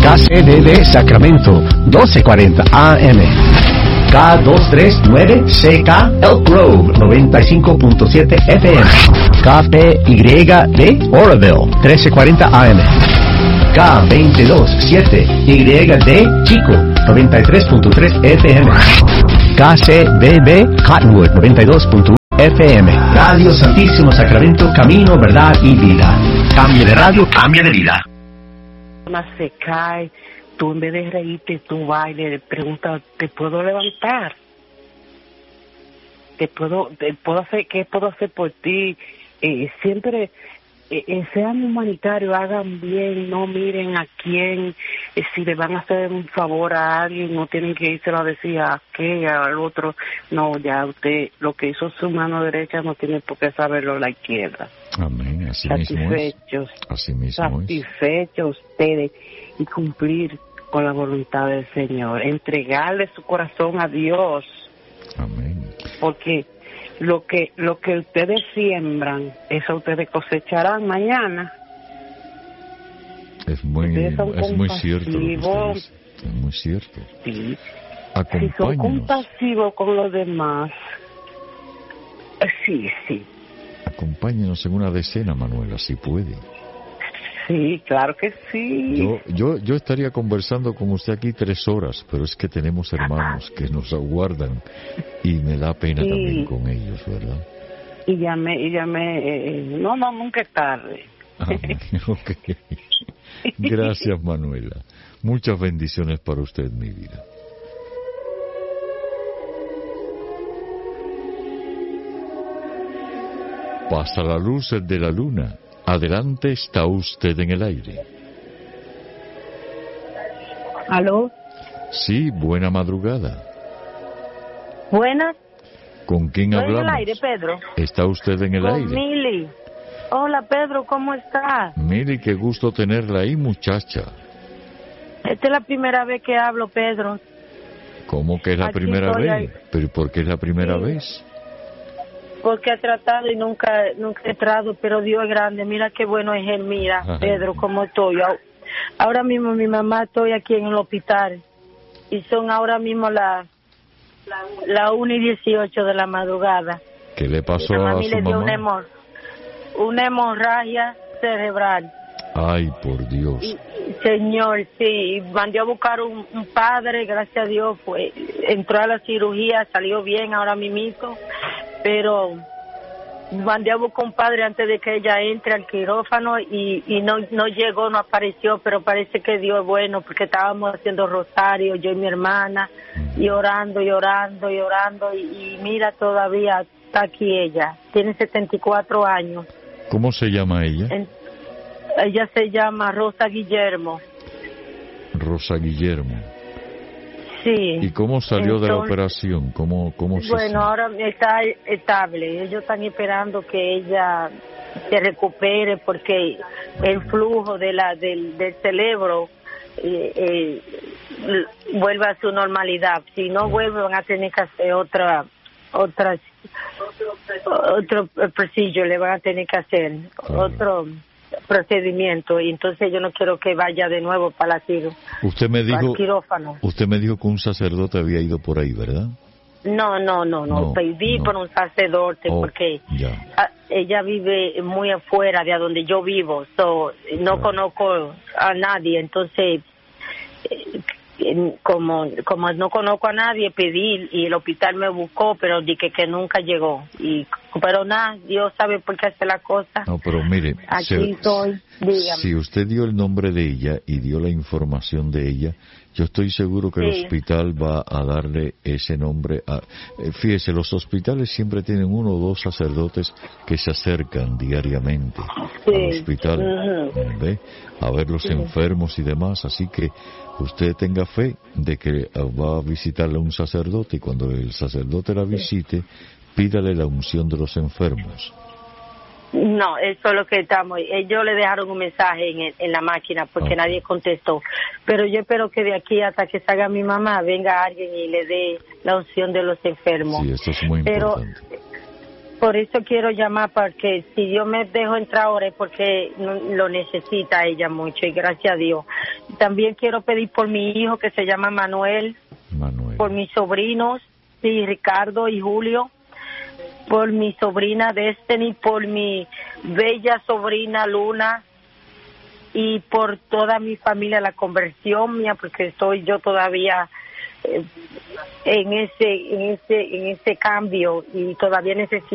KCDD Sacramento, 1240 AM. K239CK Elk Grove, 95.7 FM. KPYD Oroville, 1340 AM. K227YD Chico, 93.3 FM. KCBB Cottonwood, 92.1 FM. Radio Santísimo Sacramento, camino, verdad y vida. Cambio de radio, cambio de vida. Se cae, tú en vez de reírte, tú bailes, le preguntas, ¿te puedo levantar? ¿Te puedo hacer, qué puedo hacer por ti? Siempre sean humanitarios, hagan bien, no miren a quién, si le van a hacer un favor a alguien, no tienen que irse a decir a aquel, al otro, no, ya usted, lo que hizo su mano derecha no tiene por qué saberlo la izquierda. Amén, así mismo es. Satisfechos ustedes y cumplir con la voluntad del Señor, entregarle su corazón a Dios. Amén. Porque lo que ustedes siembran, eso ustedes cosecharán mañana. Es muy cierto. Es muy cierto. Sí. Si son compasivos con los demás, sí. Acompáñenos en una decena, Manuela, si puede. Sí, claro que sí. Yo estaría conversando con usted aquí 3 horas, pero es que tenemos hermanos que nos aguardan y me da pena también con ellos, ¿verdad? Y llamé, no, nunca es tarde. Amén. Okay. Gracias, Manuela. Muchas bendiciones para usted, mi vida. Pasa la luz de la luna. Adelante, está usted en el aire. ¿Aló? Sí, buena madrugada. Buenas. ¿Con quién hablamos? En el aire, Pedro. ¿Está usted en el aire? Con Mili. Hola, Pedro, ¿cómo estás? Mili, qué gusto tenerla ahí, muchacha. Esta es la primera vez que hablo, Pedro. ¿Cómo que es la primera vez? Ahí. ¿Pero por qué es la primera vez? Porque he tratado y nunca he entrado, pero Dios es grande. Mira qué bueno es Él. Mira, Pedro, cómo estoy. Ahora mismo mi mamá estoy aquí en el hospital y son ahora mismo la 1:18 de la madrugada. ¿Qué le pasó a su le dio mamá? Una hemorragia cerebral. Ay, por Dios. Señor, sí, mandé a buscar un padre, gracias a Dios, entró a la cirugía, salió bien ahora mismo, pero mandé a buscar un padre antes de que ella entre al quirófano y no llegó, no apareció, pero parece que Dios es bueno, porque estábamos haciendo rosario, yo y mi hermana, y orando, y mira, todavía está aquí ella, tiene 74 años. ¿Cómo se llama ella? Ella se llama Rosa Guillermo. Rosa Guillermo. Sí. ¿Y cómo salió de la operación? ¿Cómo se Bueno, ahora está estable. Ellos están esperando que ella se recupere porque el flujo del cerebro vuelve a su normalidad. Si no vuelve, van a tener que hacer otro procedimiento, le van a tener que hacer otro procedimiento, y entonces yo no quiero que vaya de nuevo para la Usted me dijo, quirófano. Usted me dijo que un sacerdote había ido por ahí, ¿verdad? No, pedí por un sacerdote porque ella vive muy afuera de donde yo vivo, no conozco a nadie, entonces como no conozco a nadie, pedí y el hospital me buscó, pero dije que nunca llegó. Pero nada, Dios sabe por qué hace la cosa. No, pero mire, aquí estoy, dígame. Si usted dio el nombre de ella y dio la información de ella, yo estoy seguro que el hospital va a darle ese nombre. Fíjese, los hospitales siempre tienen 1 o 2 sacerdotes que se acercan diariamente al hospital, ¿ve? A ver los enfermos y demás, así que usted tenga fe de que va a visitarle un sacerdote, y cuando el sacerdote la visite, pídale la unción de los enfermos. No, eso es lo que estamos. Ellos le dejaron un mensaje en la máquina porque nadie contestó. Pero yo espero que de aquí hasta que salga mi mamá venga alguien y le dé la unción de los enfermos. Sí, esto es muy importante. Por eso quiero llamar, porque si Dios me dejó entrar ahora es porque lo necesita ella mucho, y gracias a Dios. También quiero pedir por mi hijo que se llama Manuel. Por mis sobrinos, sí, Ricardo y Julio, por mi sobrina Destiny, por mi bella sobrina Luna, y por toda mi familia, la conversión mía, porque estoy yo todavía en ese cambio y todavía necesito